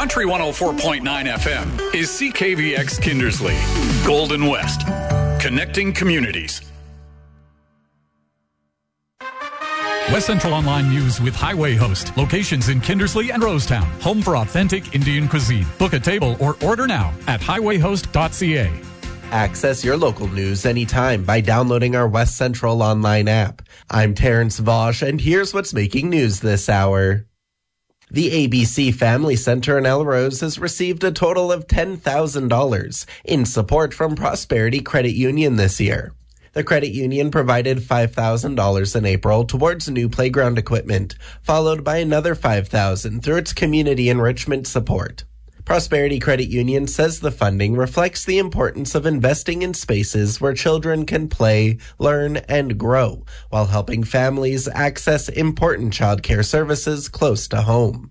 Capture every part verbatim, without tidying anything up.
Country one oh four point nine F M is C K V X Kindersley. Golden West. Connecting communities. West Central Online News with Highway Host. Locations in Kindersley and Rosetown. Home for authentic Indian cuisine. Book a table or order now at highway host dot c a. Access your local news anytime by downloading our West Central Online app. I'm Terrence Vosch, and here's what's making news this hour. The A B C Family Center in Elrose has received a total of ten thousand dollars in support from Prosperity Credit Union this year. The credit union provided five thousand dollars in April towards new playground equipment, followed by another five thousand dollars through its community enrichment support. Prosperity Credit Union says the funding reflects the importance of investing in spaces where children can play, learn, and grow, while helping families access important childcare services close to home.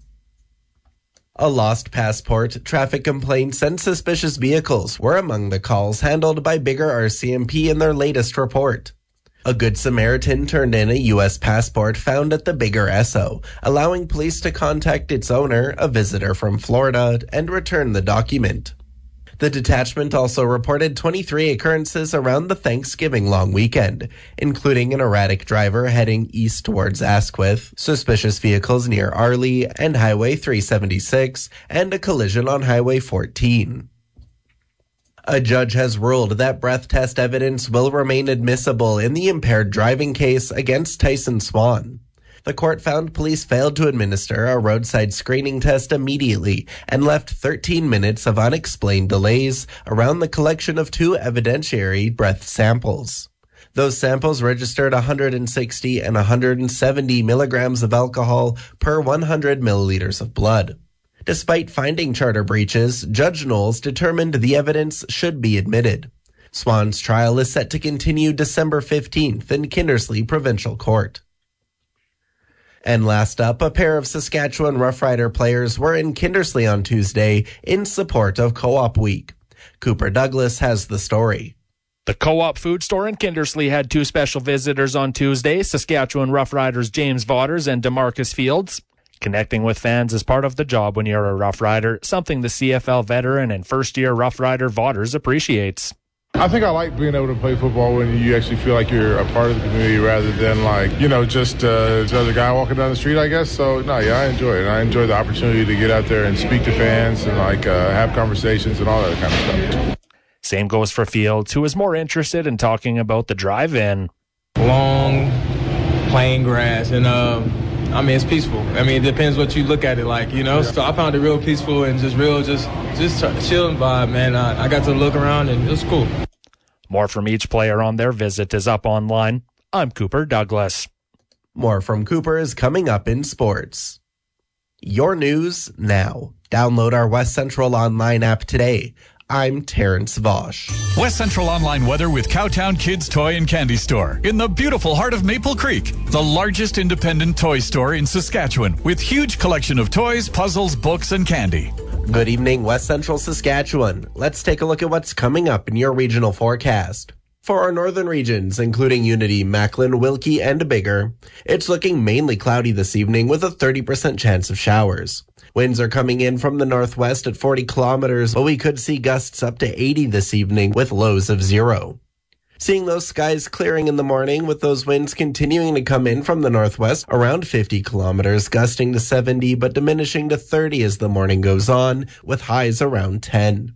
A lost passport, traffic complaints, and suspicious vehicles were among the calls handled by Bigger R C M P in their latest report. A Good Samaritan turned in a U S passport found at the Bigger Esso, allowing police to contact its owner, a visitor from Florida, and return the document. The detachment also reported twenty-three occurrences around the Thanksgiving long weekend, including an erratic driver heading east towards Asquith, suspicious vehicles near Arley and Highway three seventy-six, and a collision on Highway fourteen. A judge has ruled that breath test evidence will remain admissible in the impaired driving case against Tyson Swan. The court found police failed to administer a roadside screening test immediately and left thirteen minutes of unexplained delays around the collection of two evidentiary breath samples. Those samples registered one hundred sixty and one hundred seventy milligrams of alcohol per one hundred milliliters of blood. Despite finding charter breaches, Judge Knowles determined the evidence should be admitted. Swan's trial is set to continue December fifteenth in Kindersley Provincial Court. And last up, a pair of Saskatchewan Rough Rider players were in Kindersley on Tuesday in support of Co-op Week. Cooper Douglas has the story. The Co-op food store in Kindersley had two special visitors on Tuesday, Saskatchewan Rough Riders James Vaughters and DeMarcus Fields. Connecting with fans is part of the job when you're a Rough Rider, something the C F L veteran and first-year Rough Rider Vaughters appreciates. I think I like being able to play football when you actually feel like you're a part of the community rather than like, you know, just uh, another guy walking down the street, I guess. So, no, yeah, I enjoy it. I enjoy the opportunity to get out there and speak to fans and, like, uh, have conversations and all that kind of stuff. Same goes for Fields, who is more interested in talking about the drive-in. Long, plain grass, and, um, I mean, it's peaceful. I mean, it depends what you look at it like, you know? So I found it real peaceful and just real, just, just chilling vibe, man. I, I got to look around and it was cool. More from each player on their visit is up online. I'm Cooper Douglas. More from Cooper is coming up in sports. Your news now. Download our West Central Online app today. I'm Terrence Vosch. West Central Online weather with Cowtown Kids Toy and Candy Store in the beautiful heart of Maple Creek, the largest independent toy store in Saskatchewan with huge collection of toys, puzzles, books, and candy. Good evening, West Central Saskatchewan. Let's take a look at what's coming up in your regional forecast. For our northern regions, including Unity, Macklin, Wilkie, and Bigger, it's looking mainly cloudy this evening with a thirty percent chance of showers. Winds are coming in from the northwest at forty kilometers, but we could see gusts up to eighty this evening with lows of zero. Seeing those skies clearing in the morning with those winds continuing to come in from the northwest around fifty kilometers, gusting to seventy but diminishing to thirty as the morning goes on with highs around ten.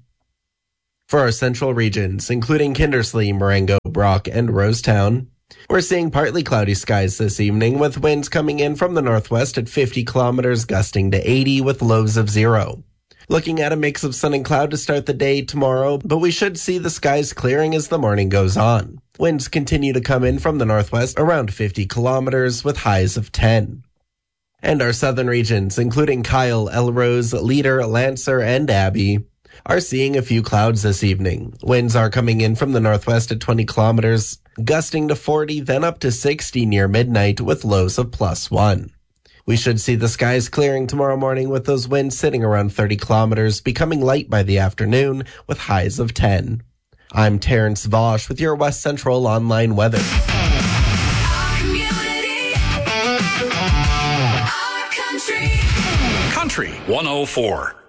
For our central regions, including Kindersley, Marengo, Brock, and Rosetown, we're seeing partly cloudy skies this evening with winds coming in from the northwest at fifty kilometers, gusting to eighty with lows of zero. Looking at a mix of sun and cloud to start the day tomorrow, but we should see the skies clearing as the morning goes on. Winds continue to come in from the northwest around fifty kilometers with highs of ten. And our southern regions, including Kyle, Elrose, Leader, Lancer, and Abbey, are seeing a few clouds this evening. Winds are coming in from the northwest at twenty kilometers, gusting to forty, then up to sixty near midnight with lows of plus one. We should see the skies clearing tomorrow morning with those winds sitting around thirty kilometers, becoming light by the afternoon with highs of ten. I'm Terrence Vosch with your West Central Online weather. Our community, our country. Country one oh four.